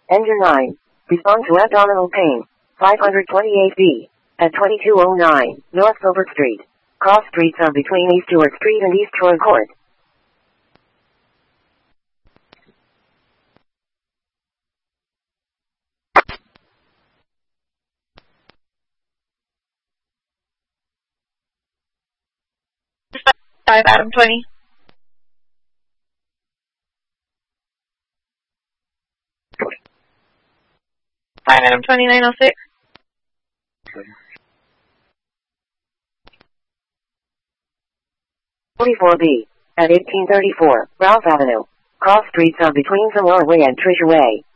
Engine 9. Respond to abdominal pain. 528B. At 2209 North Silver Street. Cross streets are between East Stewart Street and East Troy Court. Five Adam 20. Five Adam 2906. B. At 1834 Ralph Avenue. Cross streets are between Zamora Way and Treasure Way.